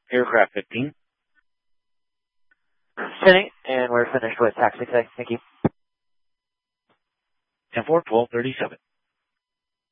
Aircraft 15. Sitting, and we're finished with taxi today. Thank you. 10-4, 1237.